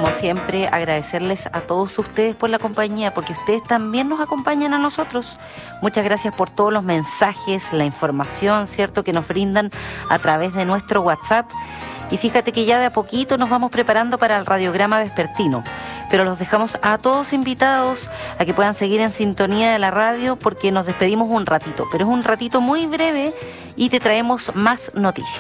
como siempre, agradecerles a todos ustedes por la compañía, porque ustedes también nos acompañan a nosotros. Muchas gracias por todos los mensajes, la información, ¿cierto?, que nos brindan a través de nuestro WhatsApp. Y fíjate que ya de a poquito nos vamos preparando para el radiograma vespertino, pero los dejamos a todos invitados a que puedan seguir en sintonía de la radio, porque nos despedimos un ratito, pero es un ratito muy breve y te traemos más noticias.